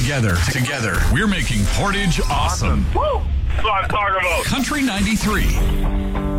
Together, we're making Portage awesome. Woo! That's what I'm talking about. Country 93.